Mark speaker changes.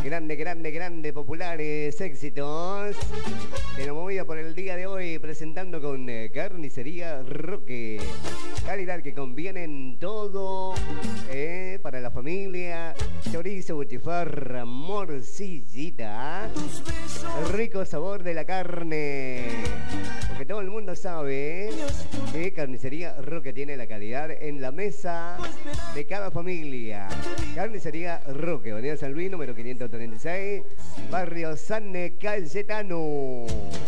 Speaker 1: Grande, populares éxitos de la movida por el día de hoy, presentando con Carnicería Roque. Calidad que conviene en todo, para la familia. Chorizo, butifarra, morcillita. Rico sabor de la carne. Porque todo el mundo sabe que Carnicería Roque tiene la calidad en la mesa de cada familia. Carnicería Roque, Avenida San Luis, número 536, Barrio San Cayetano.